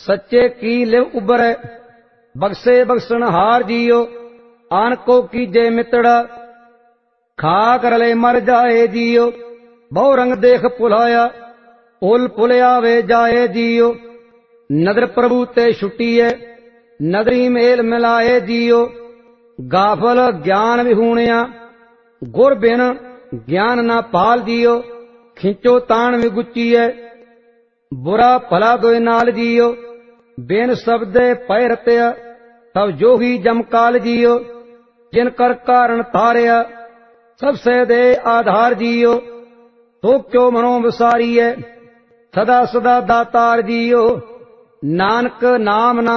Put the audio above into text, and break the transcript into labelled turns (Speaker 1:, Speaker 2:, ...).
Speaker 1: सच्चे की लिव उबरै, बख्शे बख्शनहार जियो। आन को कीजे मितड़ा, खाक रले मर जाए जियो। बहु रंग देख पुलाया, उल पुलिया वे जाए जियो। नदर प्रभु ते छुट्टीए, नदरी मेल मिलाए जियो। गाफल ज्ञान विहूणिया, गुर बिन ज्ञान ना पाल जियो। खिंचो तान विगुचीए, बुरा भला दोए नाल जियो। बिन शब्दे पै रत्या, तब जो ही जमकाल जियो। जिन कर कारण तारिया, सब से दे आधार जियो। तो क्यों मनो विसारिए, सदा सदा दातार जियो। नानक नाम ना